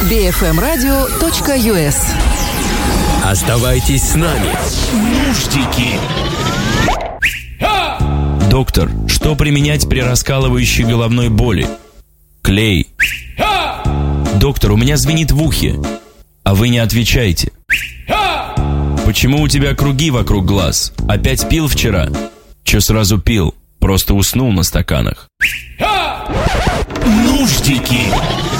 bfmradio.us. Оставайтесь с нами. Нуждики. Доктор, что применять при раскалывающей головной боли? Клей. Доктор, у меня звенит в ухе, а вы не отвечаете. Почему у тебя круги вокруг глаз? Опять пил вчера? Че сразу пил? Просто уснул на стаканах. Нуждики.